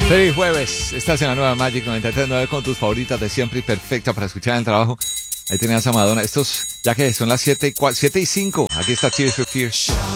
Feliz jueves, estás en la nueva Magic 93.9 con tus favoritas de siempre y perfecta para escuchar en el trabajo. Ahí tenías a Madonna. Estos, ya que son las 7 y 5, aquí está Tears for Fears.